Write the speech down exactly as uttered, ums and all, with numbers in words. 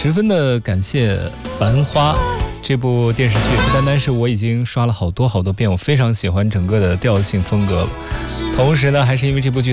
十分的感谢《繁花》这部电视剧，不单单是我已经刷了好多好多遍，我非常喜欢整个的调性风格，同时呢，还是因为这部剧